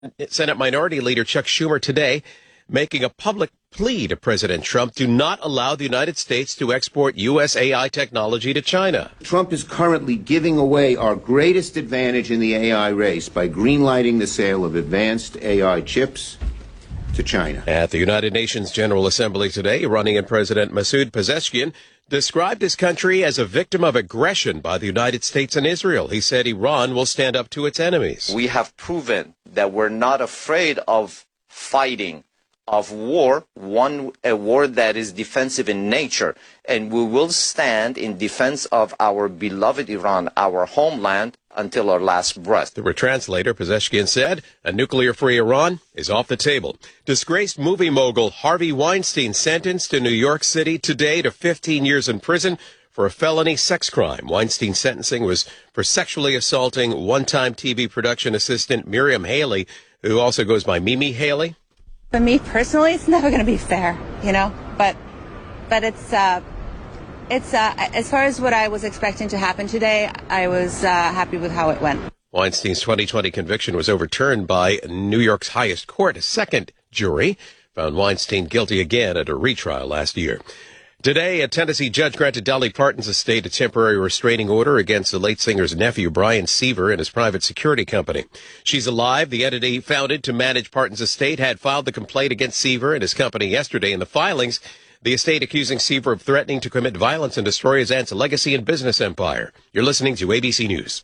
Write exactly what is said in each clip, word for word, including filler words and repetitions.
Senate Minority Leader Chuck Schumer today making a public plea to President Trump to not allow the United States to export U S A I technology to China. Trump is currently giving away our greatest advantage in the A I race by greenlighting the sale of advanced A I chips to China. At the United Nations General Assembly today, Iranian President Masoud Pezeshkian described his country as a victim of aggression by the United States and Israel. He said Iran will stand up to its enemies. We have proven that we're not afraid of fighting, of war, one a war that is defensive in nature, and we will stand in defense of our beloved Iran, our homeland, until our last breath. Through a translator, Pezeshkian said a nuclear-free Iran is off the table. Disgraced movie mogul Harvey Weinstein sentenced in New York City today to fifteen years in prison for a felony sex crime. Weinstein's sentencing was for sexually assaulting one-time T V production assistant Miriam Haley, who also goes by Mimi Haley. For me personally, it's never going to be fair, you know, but but it's uh, it's uh, as far as what I was expecting to happen today, I was uh, happy with how it went. Weinstein's twenty twenty conviction was overturned by New York's highest court. A second jury found Weinstein guilty again at a retrial last year. Today, a Tennessee judge granted Dolly Parton's estate a temporary restraining order against the late singer's nephew, Brian Seaver, and his private security company. She's Alive, the entity founded to manage Parton's estate, had filed the complaint against Seaver and his company yesterday. In the filings, the estate accusing Seaver of threatening to commit violence and destroy his aunt's legacy and business empire. You're listening to A B C News.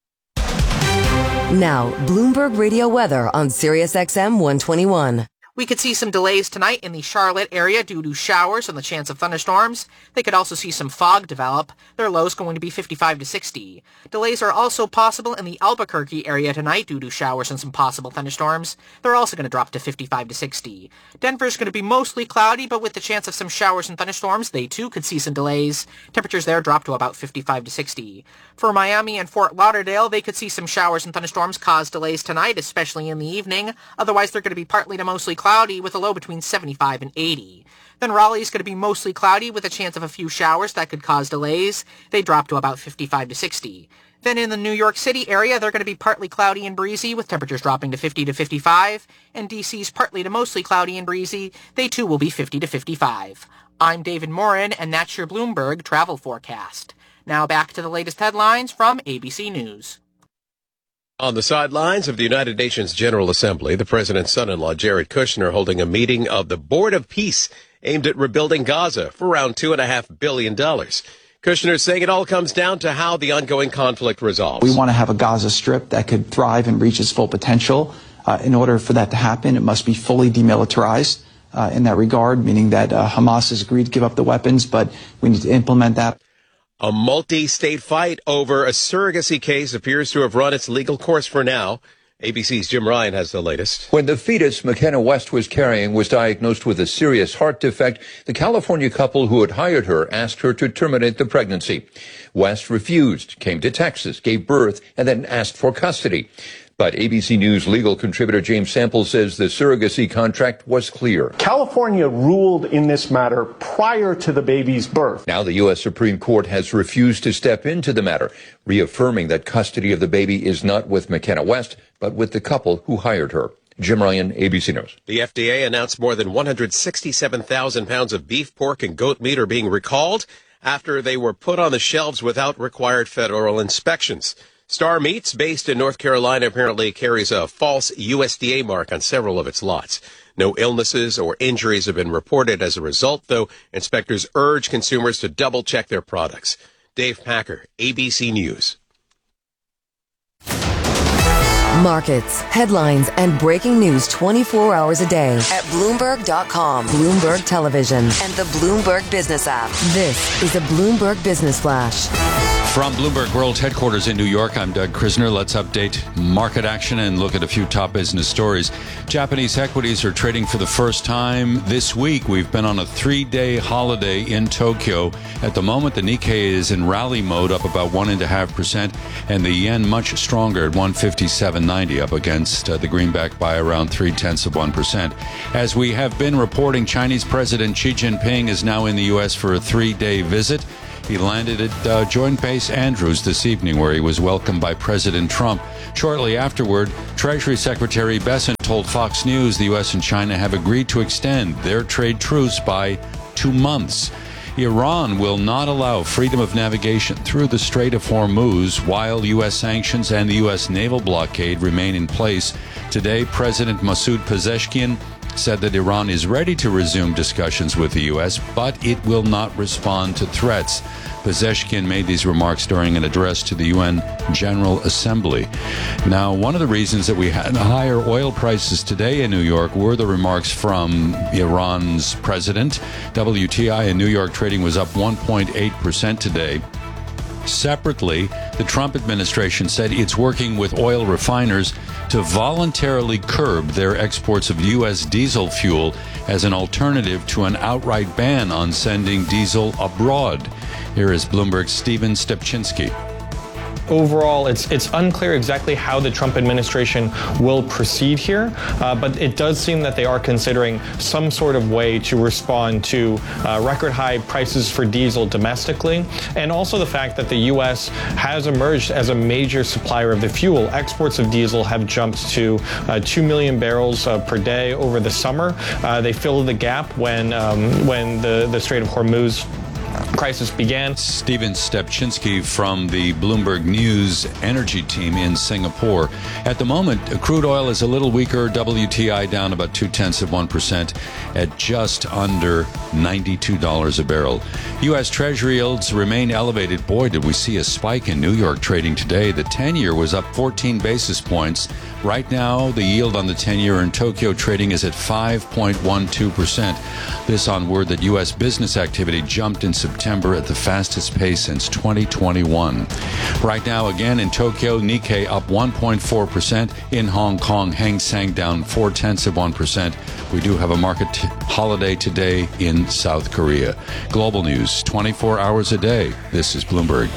Now, Bloomberg Radio weather on Sirius X M one twenty-one. We could see some delays tonight in the Charlotte area due to showers and the chance of thunderstorms. They could also see some fog develop. Their low is going to be fifty-five to sixty. Delays are also possible in the Albuquerque area tonight due to showers and some possible thunderstorms. They're also going to drop to fifty-five to sixty. Denver's going to be mostly cloudy, but with the chance of some showers and thunderstorms, they too could see some delays. Temperatures there drop to about fifty-five to sixty. For Miami and Fort Lauderdale, they could see some showers and thunderstorms cause delays tonight, especially in the evening. Otherwise, they're going to be partly to mostly cloudy. Cloudy with a low between seventy-five and eighty. Then Raleigh's going to be mostly cloudy with a chance of a few showers that could cause delays. They drop to about fifty-five to sixty. Then in the New York City area, they're going to be partly cloudy and breezy with temperatures dropping to fifty to fifty-five. And D C's partly to mostly cloudy and breezy. They too will be fifty to fifty-five. I'm David Morin, and that's your Bloomberg travel forecast. Now back to the latest headlines from A B C News. On the sidelines of the United Nations General Assembly, the president's son-in-law, Jared Kushner, holding a meeting of the Board of Peace aimed at rebuilding Gaza for around two point five billion dollars. Kushner saying it all comes down to how the ongoing conflict resolves. We want to have a Gaza Strip that could thrive and reach its full potential. Uh, in order for that to happen, it must be fully demilitarized uh, in that regard, meaning that uh, Hamas has agreed to give up the weapons, but we need to implement that. A multi-state fight over a surrogacy case appears to have run its legal course for now. A B C's Jim Ryan has the latest. When the fetus McKenna West was carrying was diagnosed with a serious heart defect, the California couple who had hired her asked her to terminate the pregnancy. West refused, came to Texas, gave birth, and then asked for custody. But A B C News legal contributor James Sample says the surrogacy contract was clear. California ruled in this matter prior to the baby's birth. Now the U S Supreme Court has refused to step into the matter, reaffirming that custody of the baby is not with McKenna West, but with the couple who hired her. Jim Ryan, A B C News. The F D A announced more than one hundred sixty-seven thousand pounds of beef, pork, and goat meat are being recalled after they were put on the shelves without required federal inspections. Star Meats, based in North Carolina, apparently carries a false U S D A mark on several of its lots. No illnesses or injuries have been reported as a result, though inspectors urge consumers to double-check their products. Dave Packer, A B C News. Markets, headlines, and breaking news twenty-four hours a day at Bloomberg dot com, Bloomberg Television, and the Bloomberg Business app. This is a Bloomberg Business Flash. From Bloomberg World Headquarters in New York, I'm Doug Krisner. Let's update market action and look at a few top business stories. Japanese equities are trading for the first time this week. We've been on a three-day holiday in Tokyo. At the moment, the Nikkei is in rally mode, up about one point five percent, and the yen much stronger at one fifty-seven ninety, up against uh, the greenback by around three-tenths of one percent. As we have been reporting, Chinese President Xi Jinping is now in the U S for a three-day visit. He landed at uh, Joint Base Andrews this evening, where he was welcomed by President Trump. Shortly afterward, Treasury Secretary Bessent told Fox News the U S and China have agreed to extend their trade truce by two months. Iran will not allow freedom of navigation through the Strait of Hormuz while U S sanctions and the U S naval blockade remain in place. Today, President Masoud Pezeshkian said that Iran is ready to resume discussions with the U S, but it will not respond to threats. Pezeshkian made these remarks during an address to the U N General Assembly. Now, one of the reasons that we had higher oil prices today in New York were the remarks from Iran's president. W T I in New York trading was up one point eight percent today. Separately, the Trump administration said it's working with oil refiners to voluntarily curb their exports of U S diesel fuel as an alternative to an outright ban on sending diesel abroad. Here is Bloomberg's Stephen Stepchinsky. Overall, it's it's unclear exactly how the Trump administration will proceed here, uh, but it does seem that they are considering some sort of way to respond to uh, record high prices for diesel domestically, and also the fact that the U S has emerged as a major supplier of the fuel. Exports of diesel have jumped to uh, two million barrels uh, per day over the summer. Uh, they filled the gap when um, when the, the Strait of Hormuz crisis began. Stephen Stepchinsky from the Bloomberg News energy team in Singapore. At the moment, crude oil is a little weaker. W T I down about two-tenths of one percent at just under ninety-two dollars a barrel. U S Treasury yields remain elevated. Boy, did we see a spike in New York trading today. The ten-year was up fourteen basis points. Right now, the yield on the ten-year in Tokyo trading is at five point one two percent. This on word that U S business activity jumped in September at the fastest pace since twenty twenty-one. Right now, again in Tokyo, Nikkei up one point four percent. In Hong Kong, Hang Seng down four-tenths of one percent. We do have a market t- holiday today in South Korea. Global news, twenty-four hours a day. This is Bloomberg.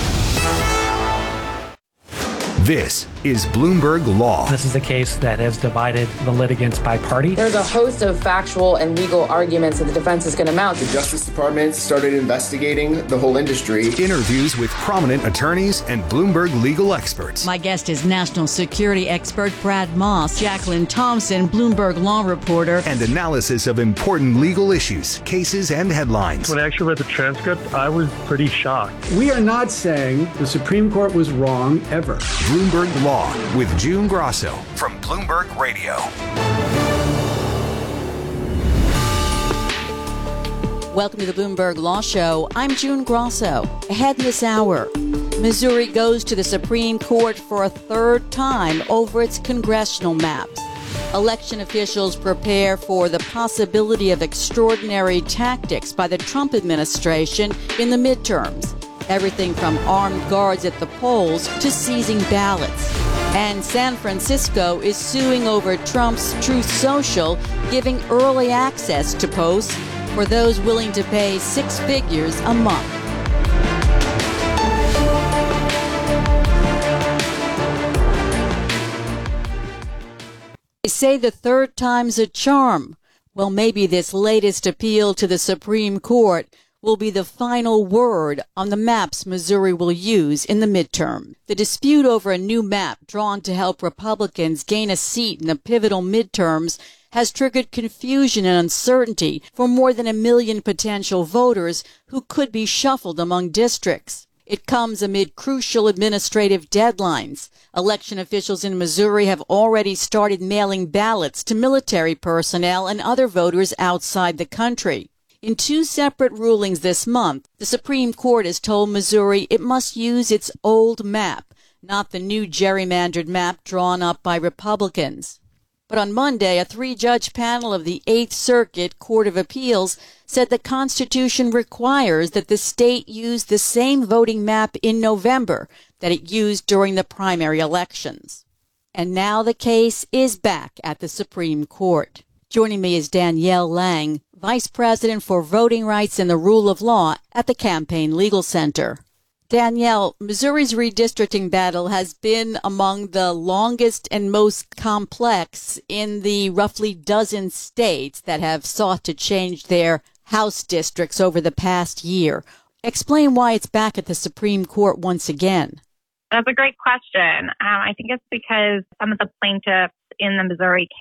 This is Bloomberg Law. This is a case that has divided the litigants by party. There's a host of factual and legal arguments that the defense is going to mount. The Justice Department started investigating the whole industry. Interviews with prominent attorneys and Bloomberg legal experts. My guest is national security expert Brad Moss, Jacqueline Thompson, Bloomberg law reporter. And analysis of important legal issues, cases, and headlines. When I actually read the transcript, I was pretty shocked. We are not saying the Supreme Court was wrong ever. Bloomberg Law with June Grosso from Bloomberg Radio. Welcome to the Bloomberg Law Show. I'm June Grosso. Ahead in this hour, Missouri goes to the Supreme Court for a third time over its congressional maps. Election officials prepare for the possibility of extraordinary tactics by the Trump administration in the midterms. Everything from armed guards at the polls to seizing ballots. And San Francisco is suing over Trump's Truth Social, giving early access to posts for those willing to pay six figures a month. They say the third time's a charm. Well, maybe this latest appeal to the Supreme Court will be the final word on the maps Missouri will use in the midterm. The dispute over a new map drawn to help Republicans gain a seat in the pivotal midterms has triggered confusion and uncertainty for more than a million potential voters who could be shuffled among districts. It comes amid crucial administrative deadlines. Election officials in Missouri have already started mailing ballots to military personnel and other voters outside the country. In two separate rulings this month, the Supreme Court has told Missouri it must use its old map, not the new gerrymandered map drawn up by Republicans. But on Monday, a three-judge panel of the Eighth Circuit Court of Appeals said the Constitution requires that the state use the same voting map in November that it used during the primary elections. And now the case is back at the Supreme Court. Joining me is Danielle Lang, Vice President for Voting Rights and the Rule of Law at the Campaign Legal Center. Danielle, Missouri's redistricting battle has been among the longest and most complex in the roughly dozen states that have sought to change their House districts over the past year. Explain why it's back at the Supreme Court once again. That's a great question. Um, I think it's because some of the plaintiffs in the Missouri